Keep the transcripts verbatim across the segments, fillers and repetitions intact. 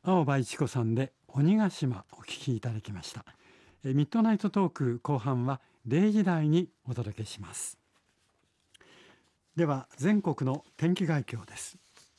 青葉一子さんで鬼ヶ島お聞きいただきました。ミッドナイトトーク後半はれいじ台にお届けします。では全国の天気概況です。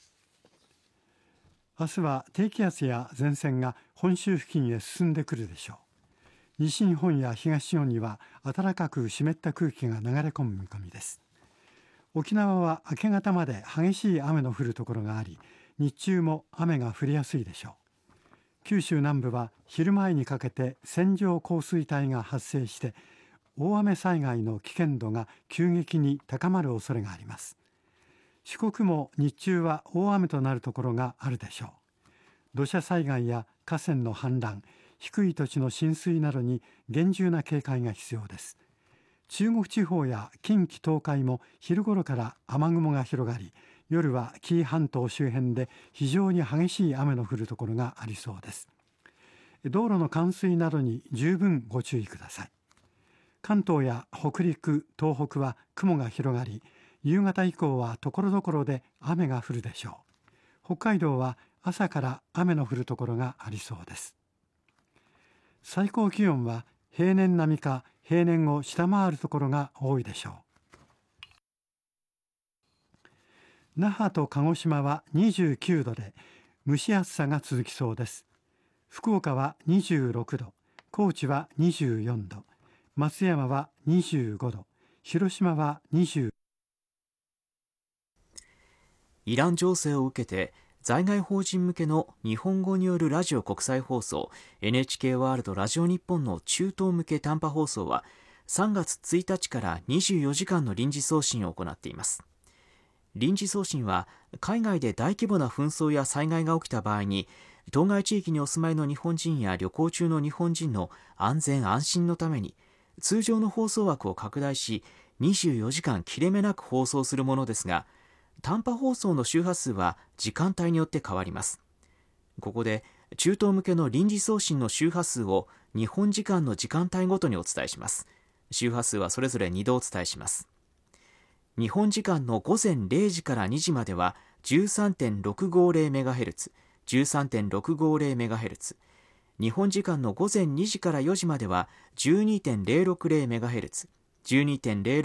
明日は低気圧や前線が本州付近へ進んでくるでしょう。西日本や東日本には暖かく湿った空気が流れ込む見込みです。沖縄は明け方まで激しい雨の降るところがあり、日中も雨が降りやすいでしょう。九州南部は昼前にかけて線状降水帯が発生して大雨災害の危険度が急激に高まる恐れがあります。四国も日中は大雨となるところがあるでしょう。土砂災害や河川の氾濫、低い土地の浸水などに厳重な警戒が必要です。中国地方や近畿東海も昼頃から雨雲が広がり、夜は紀伊半島周辺で非常に激しい雨の降るところがありそうです。道路の冠水などに十分ご注意ください。関東や北陸、東北は雲が広がり、夕方以降はところどころで雨が降るでしょう。北海道は朝から雨の降るところがありそうです。最高気温は平年並みか平年を下回るところが多いでしょう。那覇と鹿児島はにじゅうきゅうどで蒸し暑さが続きそうです。福岡はにじゅうろくど、高知はにじゅうよんど、松山はにじゅうごど、広島はにじゅう。 イラン情勢を受けて在外邦人向けの日本語によるラジオ国際放送 エヌエイチケー ワールドラジオ日本の中東向け短波放送はさんがつついたちからにじゅうよじかんの臨時送信を行っています。臨時送信は海外で大規模な紛争や災害が起きた場合に当該地域にお住まいの日本人や旅行中の日本人の安全安心のために通常の放送枠を拡大しにじゅうよじかん切れ目なく放送するものですが、短波放送の周波数は時間帯によって変わります。ここで中東向けの臨時送信の周波数を日本時間の時間帯ごとにお伝えします。周波数はそれぞれにどお伝えします。日本時間のごぜんれいじからにじまでは じゅうさんてんろくごぜろメガヘルツ、じゅうさんてんろくごぜろメガヘルツ、日本時間のごぜんにじからよじまでは じゅうにてんぜろろくぜろメガヘルツ、じゅうにてんぜろろ